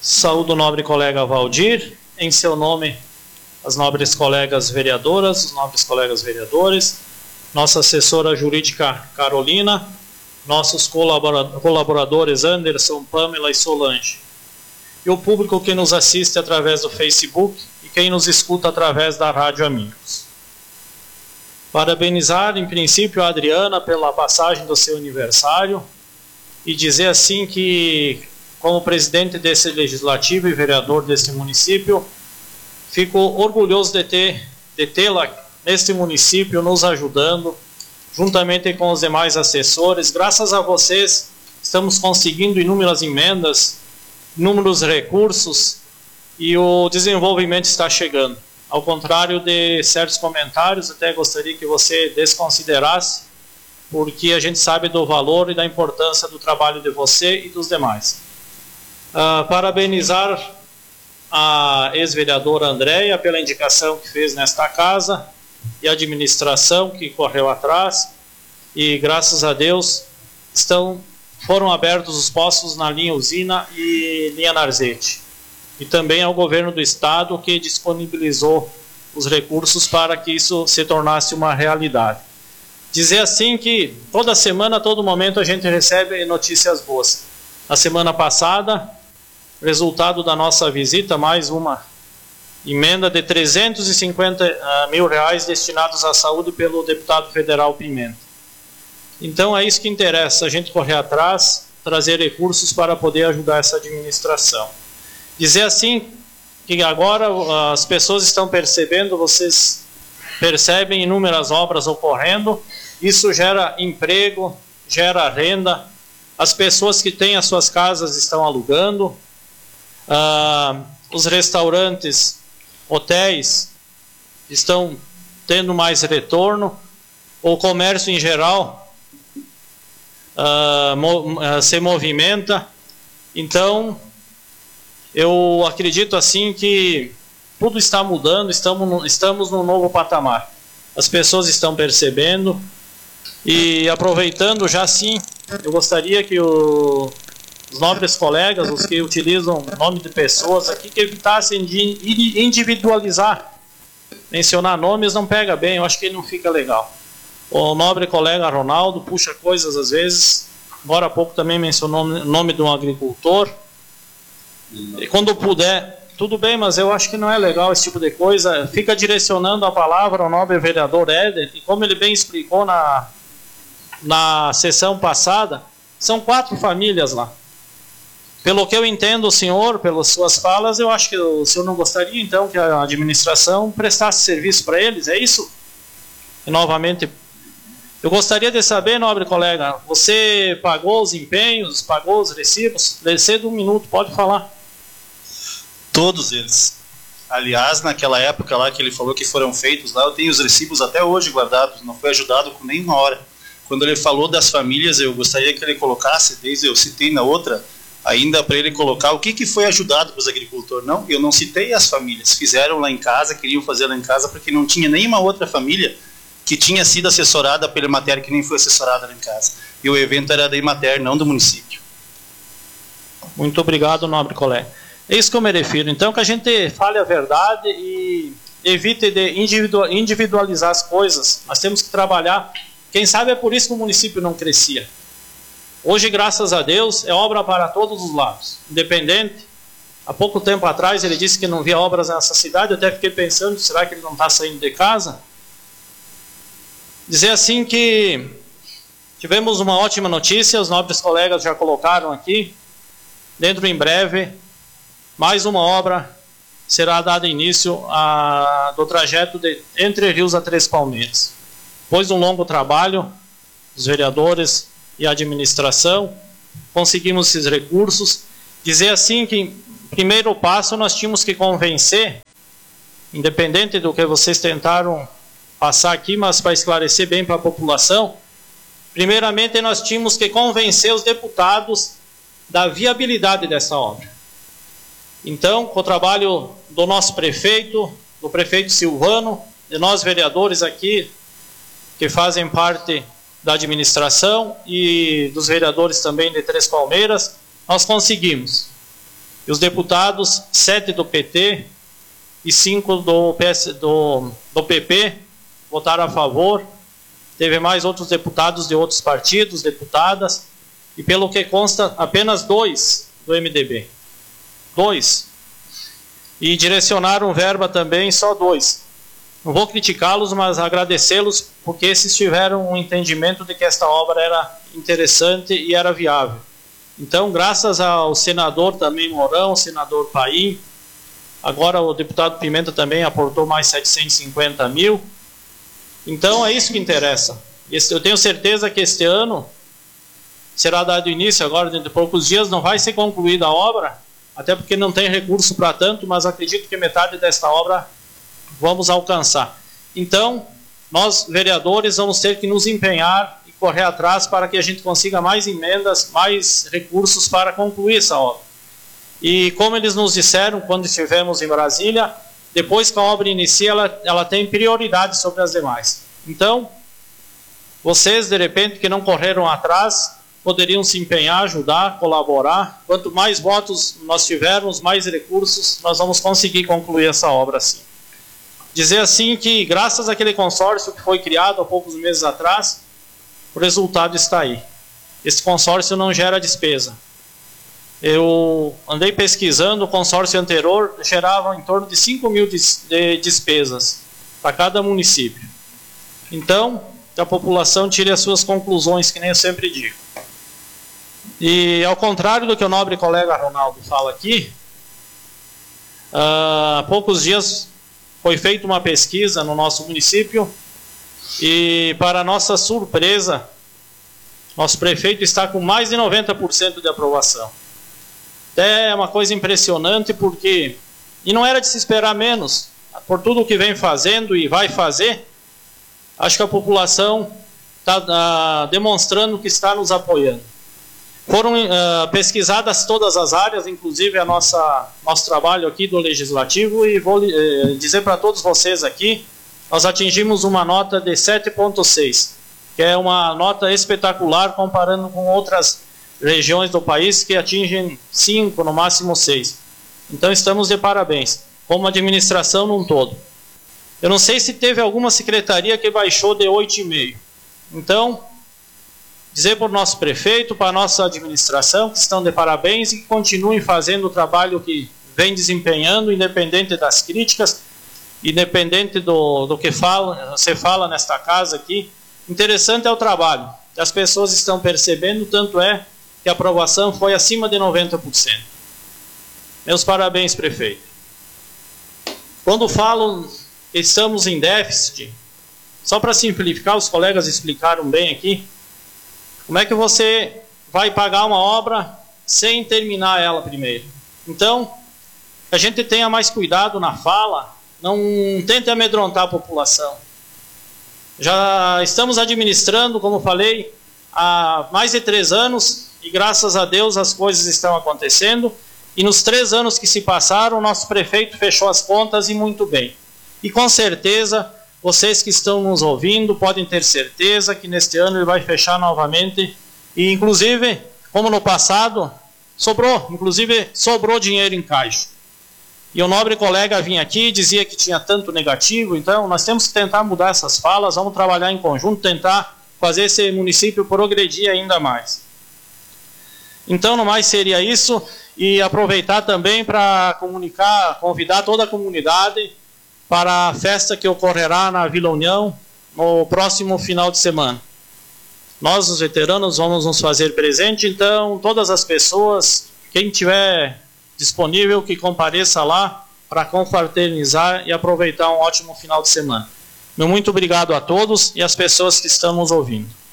Saúdo o nobre colega Valdir, em seu nome as nobres colegas vereadoras, os nobres colegas vereadores, nossa assessora jurídica Carolina, nossos colaboradores Anderson, Pamela e Solange, e o público que nos assiste através do Facebook e quem nos escuta através da Rádio Amigos. Parabenizar, em princípio, a Adriana pela passagem do seu aniversário e dizer assim que, como presidente desse legislativo e vereador desse município, fico orgulhoso de tê-la neste município nos ajudando, juntamente com os demais assessores. Graças a vocês, estamos conseguindo inúmeras emendas, inúmeros recursos e o desenvolvimento está chegando. Ao contrário de certos comentários, até gostaria que você desconsiderasse, porque a gente sabe do valor e da importância do trabalho de você e dos demais. Parabenizar a ex-vereadora Andréia pela indicação que fez nesta casa e a administração que correu atrás, e graças a Deus foram abertos os postos na linha Usina e linha Narzete. E também ao governo do estado que disponibilizou os recursos para que isso se tornasse uma realidade. Dizer assim que toda semana, a todo momento a gente recebe notícias boas. Na semana passada, resultado da nossa visita, mais uma emenda de 350 mil reais destinados à saúde pelo deputado federal Pimenta. Então é isso que interessa, a gente correr atrás, trazer recursos para poder ajudar essa administração. Dizer assim que agora as pessoas estão percebendo, vocês percebem inúmeras obras ocorrendo, isso gera emprego, gera renda, as pessoas que têm as suas casas estão alugando, os restaurantes, hotéis estão tendo mais retorno, o comércio em geral se movimenta. Então eu acredito assim que tudo está mudando, estamos num novo patamar. As pessoas estão percebendo e aproveitando já sim, eu gostaria que os nobres colegas, os que utilizam o nome de pessoas aqui, que evitassem de individualizar. Mencionar nomes não pega bem, eu acho que não fica legal. O nobre colega Ronaldo puxa coisas às vezes, agora há pouco também mencionou o nome de um agricultor. E quando puder, tudo bem, mas eu acho que não é legal esse tipo de coisa. Fica direcionando a palavra ao nobre vereador Éder, e como ele bem explicou na sessão passada, são 4 famílias lá. Pelo que eu entendo, o senhor, pelas suas falas, eu acho que o senhor não gostaria, então, que a administração prestasse serviço para eles, é isso? E, novamente, eu gostaria de saber, nobre colega, você pagou os empenhos, pagou os recibos? Cedo 1 minuto, pode falar. Todos eles. Aliás, naquela época lá que ele falou que foram feitos lá, eu tenho os recibos até hoje guardados, não foi ajudado com nenhuma hora. Quando ele falou das famílias, eu gostaria que ele colocasse, desde eu citei na outra, ainda para ele colocar o que foi ajudado para os agricultores. Não, eu não citei as famílias, fizeram lá em casa, queriam fazer lá em casa, porque não tinha nenhuma outra família que tinha sido assessorada pela Emater, que nem foi assessorada lá em casa. E o evento era da Emater, não do município. Muito obrigado, nobre colega. É isso que eu me refiro. Então, que a gente fale a verdade e evite de individualizar as coisas. Nós temos que trabalhar. Quem sabe é por isso que o município não crescia. Hoje, graças a Deus, é obra para todos os lados. Independente. Há pouco tempo atrás, ele disse que não via obras nessa cidade. Eu até fiquei pensando, será que ele não está saindo de casa? Dizer assim que tivemos uma ótima notícia, os nobres colegas já colocaram aqui. Dentro em breve, mais uma obra será dada início do trajeto de Entre Rios a Três Palmeiras. Depois de um longo trabalho, os vereadores e a administração, conseguimos esses recursos. Dizer assim que, primeiro passo, nós tínhamos que convencer, independente do que vocês tentaram passar aqui, mas para esclarecer bem para a população, primeiramente nós tínhamos que convencer os deputados da viabilidade dessa obra. Então, com o trabalho do nosso prefeito, do prefeito Silvano, de nós vereadores aqui, que fazem parte da administração e dos vereadores também de Três Palmeiras, nós conseguimos. E os deputados, 7 do PT e 5 do PP, votaram a favor. Teve mais outros deputados de outros partidos, deputadas, e pelo que consta, apenas 2 do MDB. 2. E direcionaram verba também, só 2. Não vou criticá-los, mas agradecê-los, porque esses tiveram um entendimento de que esta obra era interessante e era viável. Então, graças ao senador também Mourão, senador Paim, agora o deputado Pimenta também aportou mais 750 mil. Então, é isso que interessa. Eu tenho certeza que este ano será dado início, agora dentro de poucos dias, não vai ser concluída a obra, até porque não tem recurso para tanto, mas acredito que metade desta obra vamos alcançar. Então, nós, vereadores, vamos ter que nos empenhar e correr atrás para que a gente consiga mais emendas, mais recursos para concluir essa obra. E como eles nos disseram quando estivemos em Brasília, depois que a obra inicia, ela tem prioridade sobre as demais. Então, vocês, de repente, que não correram atrás, poderiam se empenhar, ajudar, colaborar. Quanto mais votos nós tivermos, mais recursos, nós vamos conseguir concluir essa obra assim. Dizer assim que, graças àquele consórcio que foi criado há poucos meses atrás, o resultado está aí. Esse consórcio não gera despesa. Eu andei pesquisando, o consórcio anterior gerava em torno de 5 mil de despesas para cada município. Então, que a população tire as suas conclusões, que nem eu sempre digo. E ao contrário do que o nobre colega Ronaldo fala aqui, há poucos dias foi feita uma pesquisa no nosso município e, para nossa surpresa, nosso prefeito está com mais de 90% de aprovação. É uma coisa impressionante porque, e não era de se esperar menos, por tudo que vem fazendo e vai fazer, acho que a população está demonstrando que está nos apoiando. Foram pesquisadas todas as áreas, inclusive nosso trabalho aqui do Legislativo, e vou dizer para todos vocês aqui, nós atingimos uma nota de 7,6, que é uma nota espetacular comparando com outras regiões do país que atingem 5, no máximo 6. Então estamos de parabéns, como administração num todo. Eu não sei se teve alguma secretaria que baixou de 8,5. Então, dizer para o nosso prefeito, para a nossa administração, que estão de parabéns e que continuem fazendo o trabalho que vem desempenhando, independente das críticas, independente do que você fala nesta casa aqui. Interessante é o trabalho. As pessoas estão percebendo, tanto é que a aprovação foi acima de 90%. Meus parabéns, prefeito. Quando falo que estamos em déficit, só para simplificar, os colegas explicaram bem aqui, como é que você vai pagar uma obra sem terminar ela primeiro? Então, que a gente tenha mais cuidado na fala, não tente amedrontar a população. Já estamos administrando, como falei, há mais de 3 anos, e graças a Deus as coisas estão acontecendo, e nos 3 anos que se passaram, o nosso prefeito fechou as contas e muito bem. E com certeza, vocês que estão nos ouvindo podem ter certeza que neste ano ele vai fechar novamente, e inclusive, como no passado, sobrou dinheiro em caixa. E o nobre colega vinha aqui e dizia que tinha tanto negativo, então nós temos que tentar mudar essas falas, vamos trabalhar em conjunto, tentar fazer esse município progredir ainda mais. Então, no mais seria isso, e aproveitar também para convidar toda a comunidade para a festa que ocorrerá na Vila União no próximo final de semana. Nós, os veteranos, vamos nos fazer presente, então todas as pessoas, quem tiver disponível, que compareça lá para confraternizar e aproveitar um ótimo final de semana. Meu muito obrigado a todos e às pessoas que estão nos ouvindo.